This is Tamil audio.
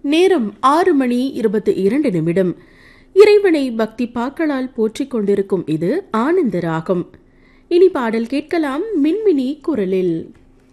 நேரம் 6:22. இறைவனை பக்தி பாக்களால் போற்றிக் கொண்டிருக்கும் இது ஆனந்த ராகம். இனி பாடல் கேட்கலாம் மின்மினி குரலில்.